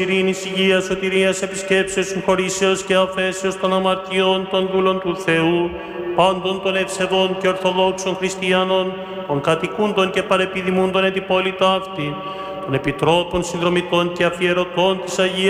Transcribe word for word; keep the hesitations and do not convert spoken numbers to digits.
ειρήνης, υγείας, σωτηρίας, επισκέψεως, συγχωρήσεως και αφέσεως των αμαρτιών των δούλων του Θεού, πάντων των ευσεβών και ορθοδόξων χριστιανών, των κατοικούντων και παρεπιδημούντων εν την πόλη ταύτη, των επιτρόπων, συνδρομητών και αφιερωτών της Αγίας